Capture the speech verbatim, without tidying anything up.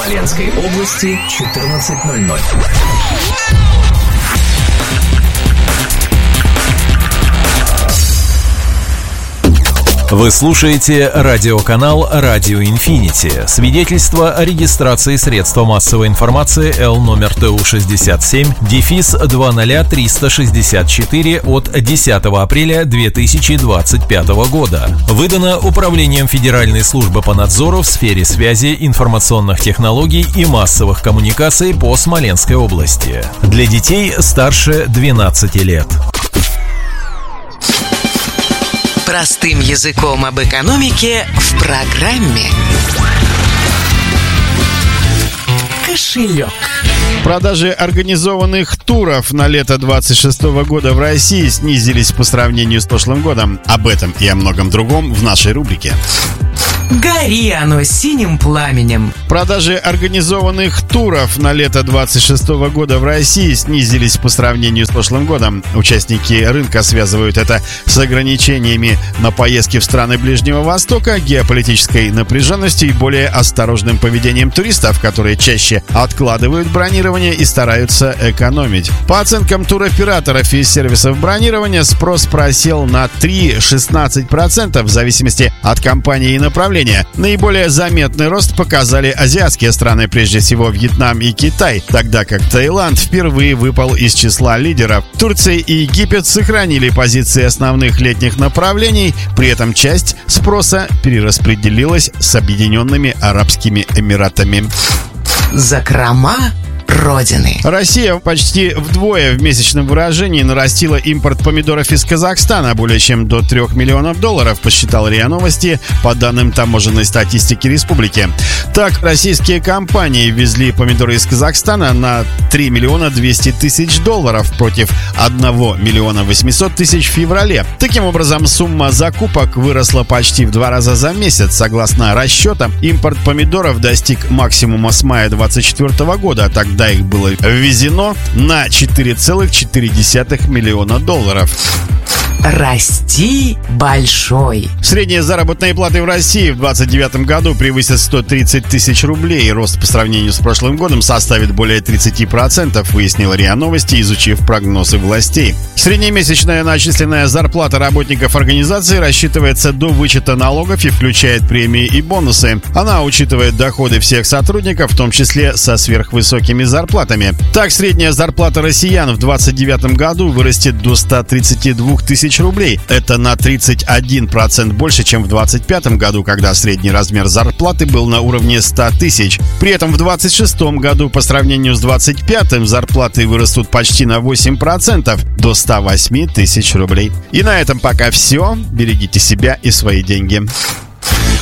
Смоленской области четырнадцать ноль ноль. Вы слушаете радиоканал «Радио Инфинити». Свидетельство о регистрации средства массовой информации Л номер Т У шестьдесят семь дефис два ноль триста шестьдесят четыре от десятого апреля две тысячи двадцать пятого года. Выдано Управлением Федеральной службы по надзору в сфере связи, информационных технологий и массовых коммуникаций по Смоленской области. Для детей старше двенадцати лет. Простым языком об экономике в программе «Кошелек». Продажи организованных туров на лето двадцать шестого года в России снизились по сравнению с прошлым годом. Об этом и о многом другом в нашей рубрике. Гори оно синим пламенем. Продажи организованных туров на лето двадцать шестого года в России снизились по сравнению с прошлым годом. Участники рынка связывают это с ограничениями на поездки в страны Ближнего Востока, геополитической напряженностью и более осторожным поведением туристов, которые чаще откладывают бронирование и стараются экономить. По оценкам туроператоров и сервисов бронирования, спрос просел на три целых шестнадцать сотых процента в зависимости от компании и направления. Наиболее заметный рост показали азиатские страны, прежде всего Вьетнам и Китай, тогда как Таиланд впервые выпал из числа лидеров. Турция и Египет сохранили позиции основных летних направлений, при этом часть спроса перераспределилась с Объединенными Арабскими Эмиратами. Закрома Родины. Россия почти вдвое в месячном выражении нарастила импорт помидоров из Казахстана, более чем до трех миллионов долларов, посчитал РИА Новости по данным таможенной статистики республики. Так, российские компании везли помидоры из Казахстана на три миллиона двести тысяч долларов против одного миллиона восемьсот тысяч в феврале. Таким образом, сумма закупок выросла почти в два раза за месяц. Согласно расчетам, импорт помидоров достиг максимума с мая двадцать четвёртого года. Тогда их было ввезено на четыре целых четыре десятых миллиона долларов. Расти большой. Средние заработные платы в России в двадцать девятом году превысят сто тридцать тысяч рублей. Рост по сравнению с прошлым годом составит более тридцать процентов, выяснила РИА Новости, изучив прогнозы властей. Среднемесячная начисленная зарплата работников организации рассчитывается до вычета налогов и включает премии и бонусы. Она учитывает доходы всех сотрудников, в том числе со сверхвысокими зарплатами. Так, средняя зарплата россиян в двадцать девятом году вырастет до ста тридцати двух тысяч рублей. Это на тридцать один процент больше, чем в двадцать пятом году, когда средний размер зарплаты был на уровне ста тысяч. При этом в двадцать шестом году по сравнению с двадцать пятым зарплаты вырастут почти на восемь процентов, до ста восьми тысяч рублей. И на этом пока все. Берегите себя и свои деньги.